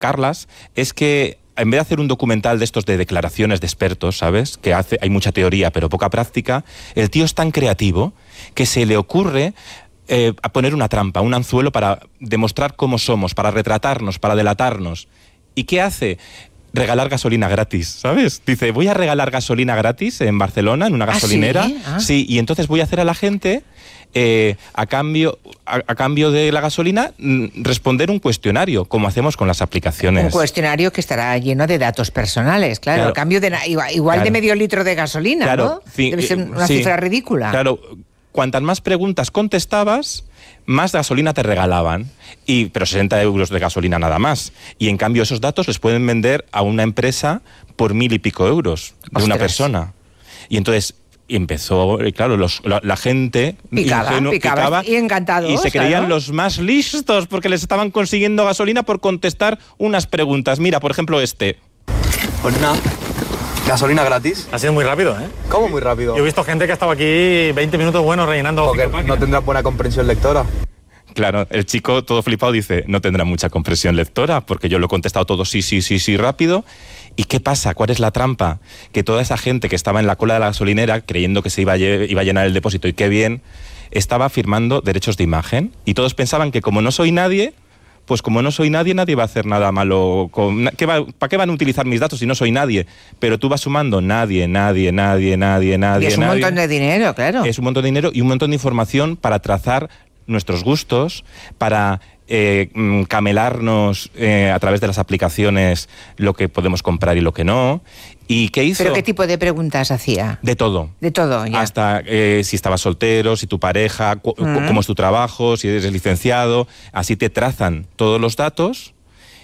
Carlas, es que en vez de hacer un documental de estos de declaraciones de expertos, ¿sabes? Que hay mucha teoría pero poca práctica, el tío es tan creativo que se le ocurre a poner una trampa, un anzuelo para demostrar cómo somos, para retratarnos, para delatarnos. ¿Y qué hace? Regalar gasolina gratis, ¿sabes? Dice, voy a regalar gasolina gratis en Barcelona, en una gasolinera. ¿sí? Sí, y entonces voy a hacer a la gente, a cambio de la gasolina, responder un cuestionario, como hacemos con las aplicaciones. Un cuestionario que estará lleno de datos personales, claro. A cambio de igual claro. de medio litro de gasolina, claro, ¿no? Debe ser una cifra ridícula. Claro, cuantas más preguntas contestabas, más gasolina te regalaban, pero 60 euros de gasolina nada más. Y en cambio esos datos les pueden vender a una empresa por 1.000 y pico euros de una persona. Y entonces empezó, claro, la gente picaba y encantados. Y se creían los más listos porque les estaban consiguiendo gasolina por contestar unas preguntas. Mira, por ejemplo, Pues nada. ¿Gasolina gratis? Ha sido muy rápido, ¿eh? ¿Cómo muy rápido? Yo he visto gente que ha estado aquí 20 minutos buenos rellenando... Porque no tendrá buena comprensión lectora. Claro, el chico todo flipado dice, no tendrá mucha comprensión lectora, porque yo lo he contestado todo sí, rápido. ¿Y qué pasa? ¿Cuál es la trampa? Que toda esa gente que estaba en la cola de la gasolinera, creyendo que se iba a llenar el depósito, y qué bien, estaba firmando derechos de imagen. Y todos pensaban que como no soy nadie... Pues como no soy nadie, nadie va a hacer nada malo. ¿Para qué van a utilizar mis datos si no soy nadie? Pero tú vas sumando nadie. Y es un montón de dinero, claro. Es un montón de dinero y un montón de información para trazar nuestros gustos, para camelarnos a través de las aplicaciones lo que podemos comprar y lo que no. ¿Y qué hizo? ¿Pero qué tipo de preguntas hacía? De todo. De todo, ya. Hasta si estabas soltero, si tu pareja, cómo es tu trabajo, si eres licenciado. Así te trazan todos los datos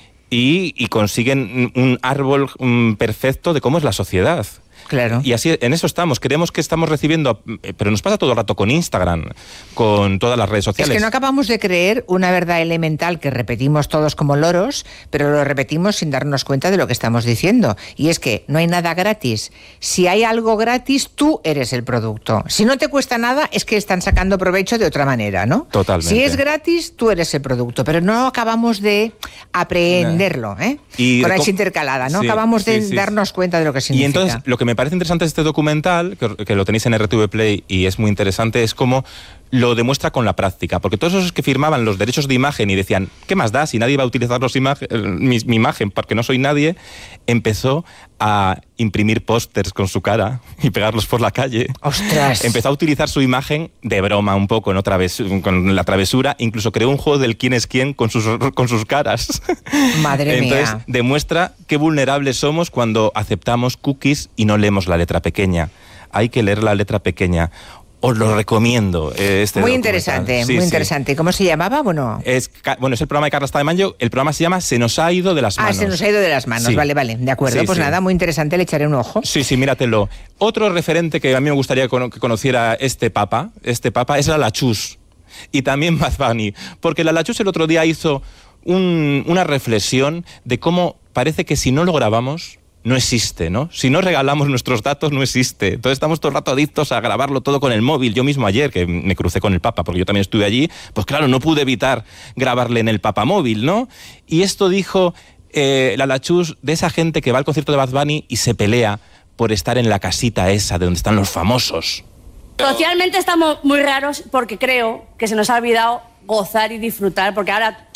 y consiguen un árbol perfecto de cómo es la sociedad. Claro. Y así en eso estamos. Creemos que estamos recibiendo, pero nos pasa todo el rato con Instagram, con todas las redes sociales. Es que no acabamos de creer una verdad elemental que repetimos todos como loros, pero lo repetimos sin darnos cuenta de lo que estamos diciendo. Y es que no hay nada gratis. Si hay algo gratis, tú eres el producto. Si no te cuesta nada, es que están sacando provecho de otra manera, ¿no? Totalmente. Si es gratis, tú eres el producto. Pero no acabamos de aprehenderlo, ¿eh? Con esa intercalada. No acabamos de darnos cuenta de lo que significa. Y entonces, lo que me parece interesante de este documental, que lo tenéis en RTV Play y es muy interesante, es cómo lo demuestra con la práctica. Porque todos esos que firmaban los derechos de imagen y decían, ¿qué más da si nadie va a utilizar mi imagen porque no soy nadie? Empezó a imprimir pósters con su cara y pegarlos por la calle. ¡Ostras! Empezó a utilizar su imagen de broma un poco, con la travesura. Incluso creó un juego del quién es quién con sus caras. Madre mía. Entonces demuestra qué vulnerables somos cuando aceptamos cookies y no leemos la letra pequeña. Hay que leer la letra pequeña. Os lo recomiendo. Muy interesante, muy interesante. ¿Cómo se llamaba? Bueno, es el programa de Carlas Tamayo. El programa se llama Se nos ha ido de las manos. Se nos ha ido de las manos. Sí. Vale, de acuerdo. Pues nada, muy interesante, le echaré un ojo. Sí, míratelo. Otro referente que a mí me gustaría que conociera este papa es la Lachus. Y también Bad Bunny. Porque la Lachus el otro día hizo una reflexión de cómo parece que si no lo grabamos, no existe, ¿no? Si no regalamos nuestros datos, no existe. Entonces estamos todo el rato adictos a grabarlo todo con el móvil. Yo mismo ayer, que me crucé con el Papa, porque yo también estuve allí, pues claro, no pude evitar grabarle en el papamóvil, ¿no? Y esto dijo la Lachus de esa gente que va al concierto de Bad Bunny y se pelea por estar en la casita esa de donde están los famosos. Socialmente estamos muy raros porque creo que se nos ha olvidado gozar y disfrutar, porque ahora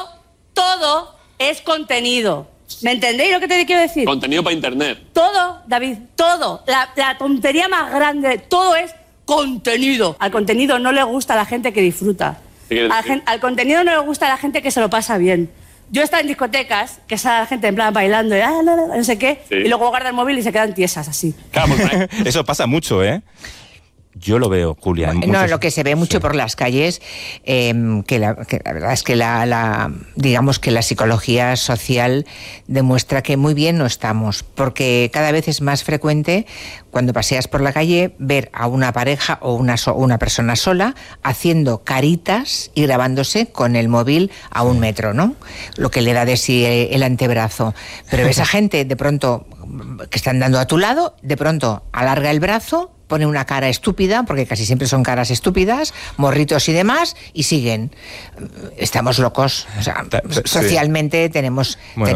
todo es contenido. ¿Me entendéis lo que te quiero decir? Contenido para internet. Todo, David, todo. La tontería más grande, todo es contenido. Al contenido no le gusta a la gente que disfruta. Al contenido no le gusta a la gente que se lo pasa bien. Yo he estado en discotecas, que sale la gente en plan bailando, no sé qué, y luego guarda el móvil y se quedan tiesas así. Claro, eso pasa mucho, ¿eh? Yo lo veo, Julia. No, lo que se ve mucho por las calles, que la verdad es que digamos que la psicología social demuestra que muy bien no estamos, porque cada vez es más frecuente cuando paseas por la calle ver a una pareja o una persona sola haciendo caritas y grabándose con el móvil a 1 metro, ¿no? Lo que le da de sí el antebrazo. Pero esa gente de pronto que está andando a tu lado, de pronto alarga el brazo, pone una cara estúpida, porque casi siempre son caras estúpidas, morritos y demás, y siguen. Estamos locos. O sea, socialmente tenemos